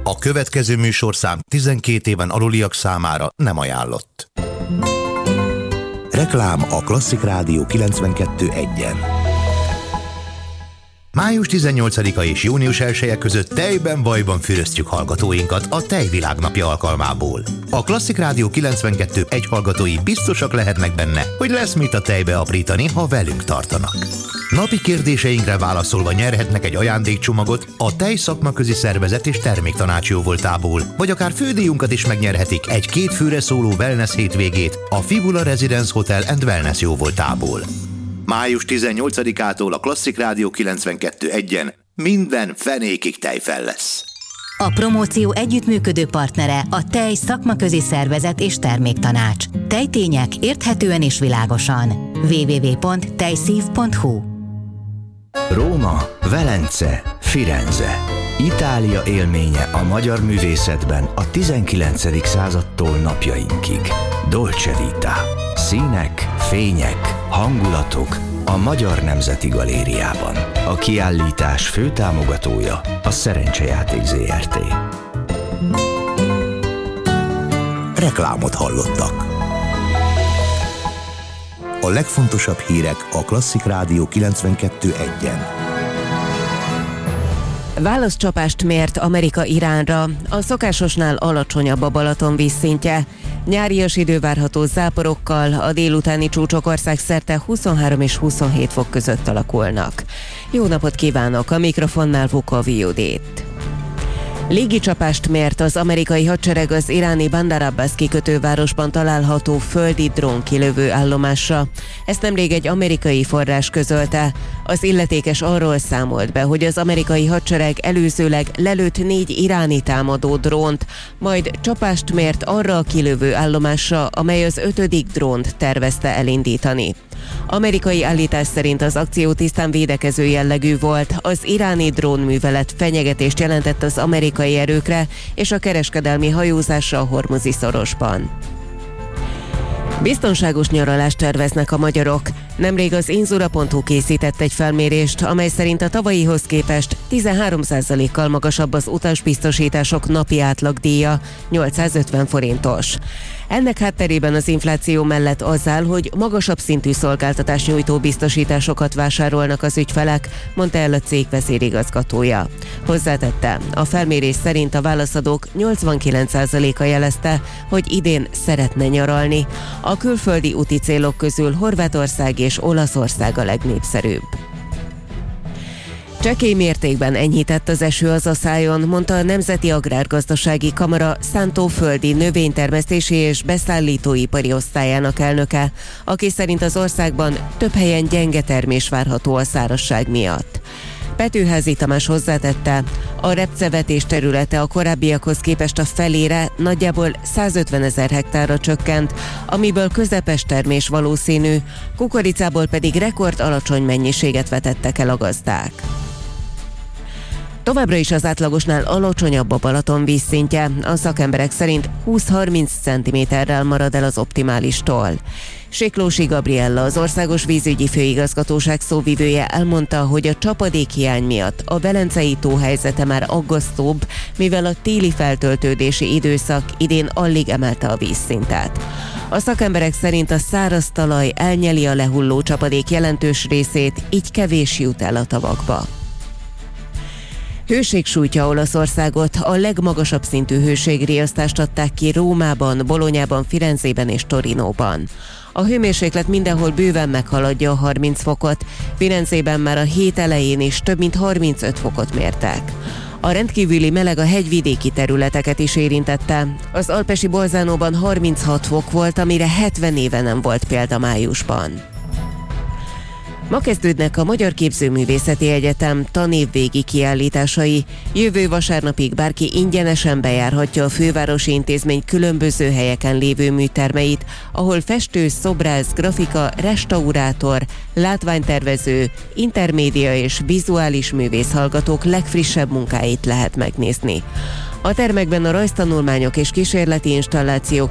A következő műsorszám 12 éven aluliak számára nem ajánlott. Reklám a Klasszik Rádió 92.1-en. Május 18-a és június 1-e között tejben bajban füröztjük hallgatóinkat a Tejvilágnapja alkalmából. A Klasszik Rádió 92.1 hallgatói biztosak lehetnek benne, hogy lesz mit a tejbe aprítani, ha velünk tartanak. Napi kérdéseinkre válaszolva nyerhetnek egy ajándékcsomagot a Tej Szakmaközi Szervezet és Terméktanács jóvoltából, vagy akár fődíjunkat is megnyerhetik egy 2 főre szóló wellness hétvégét a Fibula Residence Hotel & Wellness jóvoltából. Május 18-ától a Klasszik Rádió 92.1-en minden fenékig tejfel lesz. A promóció együttműködő partnere a Tej Szakmaközi Szervezet és Terméktanács. Tejtények érthetően és világosan. www.tejszív.hu. Róma, Velence, Firenze. Itália élménye a magyar művészetben a 19. századtól napjainkig. Dolce Vita. Színek, fények, hangulatok a Magyar Nemzeti Galériában. A kiállítás főtámogatója a Szerencsejáték Zrt. Reklámot hallottak. A legfontosabb hírek a Klasszik Rádió 92.1-en. Válaszcsapást mért Amerika Iránra, a szokásosnál alacsonyabb a Balaton vízszintje. Nyárias idő várható záporokkal, a délutáni csúcsok országszerte 23 és 27 fok között alakulnak. Jó napot kívánok, a mikrofonnál Vukovi Judit. Légicsapást mért az amerikai hadsereg az iráni Bandar Abbas kikötővárosban található földi drónkilövő állomásra. Ezt nemrég egy amerikai forrás közölte. Az illetékes arról számolt be, hogy az amerikai hadsereg előzőleg lelőtt 4 iráni támadó drónt, majd csapást mért arra a kilövő állomásra, amely az 5. drónt tervezte elindítani. Amerikai állítás szerint az akció tisztán védekező jellegű volt, az iráni drónművelet fenyegetést jelentett az amerikai erőkre és a kereskedelmi hajózásra a Hormuzi szorosban. Biztonságos nyaralást terveznek a magyarok. Nemrég az Inzura.hu készített egy felmérést, amely szerint a tavalyihoz képest 13%-kal magasabb az utasbiztosítások napi átlagdíja, 850 forintos. Ennek hátterében az infláció mellett az áll, hogy magasabb szintű szolgáltatásnyújtó biztosításokat vásárolnak az ügyfelek, mondta el a cég vezérigazgatója. Hozzátette, a felmérés szerint a válaszadók 89%-a jelezte, hogy idén szeretne nyaralni. A külföldi úti célok közül Horvátország és Olaszország a legnépszerűbb. Csekély mértékben enyhített az eső az Aszájon, mondta a Nemzeti Agrárgazdasági Kamara szántóföldi növénytermesztési és beszállítóipari osztályának elnöke, aki szerint az országban több helyen gyenge termés várható a szárazság miatt. Petőházy Tamás hozzátette, a repcevetés területe a korábbiakhoz képest a felére, nagyjából 150 000 hektárra csökkent, amiből közepes termés valószínű, kukoricából pedig rekord alacsony mennyiséget vetettek el a gazdák. Továbbra is az átlagosnál alacsonyabb a Balaton vízszintje, a szakemberek szerint 20-30 cm-rel marad el az optimálistól. Siklósi Gabriella, az Országos Vízügyi Főigazgatóság szóvivője elmondta, hogy a csapadékhiány miatt a Velencei tó helyzete már aggasztóbb, mivel a téli feltöltődési időszak idén alig emelte a vízszintet. A szakemberek szerint a száraz talaj elnyeli a lehulló csapadék jelentős részét, így kevés jut el a tavakba. Hőség sújtja Olaszországot, a legmagasabb szintű hőségriasztást adták ki Rómában, Bolonyában, Firenzében és Torinóban. A hőmérséklet mindenhol bőven meghaladja a 30 fokot, Firenzében már a hét elején is több mint 35 fokot mértek. A rendkívüli meleg a hegyvidéki területeket is érintette. Az alpesi Bolzánóban 36 fok volt, amire 70 éve nem volt példa májusban. Ma kezdődnek a Magyar Képzőművészeti Egyetem tanévvégi kiállításai. Jövő vasárnapig bárki ingyenesen bejárhatja a fővárosi intézmény különböző helyeken lévő műtermeit, ahol festő, szobrász, grafika, restaurátor, látványtervező, intermédia és vizuális művész hallgatók legfrissebb munkáit lehet megnézni. A termekben a rajztanulmányok és kísérleti installációk